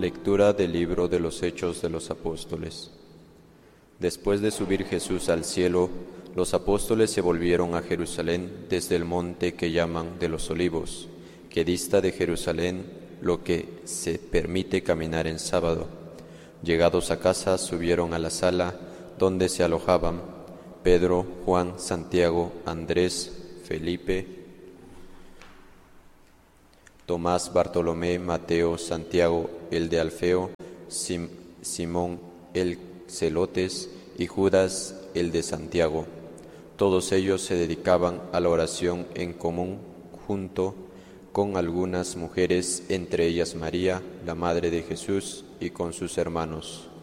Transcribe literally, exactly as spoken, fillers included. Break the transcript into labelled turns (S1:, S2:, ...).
S1: Lectura del libro de los Hechos de los Apóstoles. Después de subir Jesús al cielo, los apóstoles se volvieron a Jerusalén desde el monte que llaman de los Olivos, que dista de Jerusalén lo que se permite caminar en sábado. Llegados a casa, subieron a la sala donde se alojaban Pedro, Juan, Santiago, Andrés, Felipe, Tomás, Bartolomé, Mateo, Santiago, el de Alfeo, Sim- Simón, el Celotes y Judas, el de Santiago. Todos ellos se dedicaban a la oración en común junto con algunas mujeres, entre ellas María, la madre de Jesús, y con sus hermanos.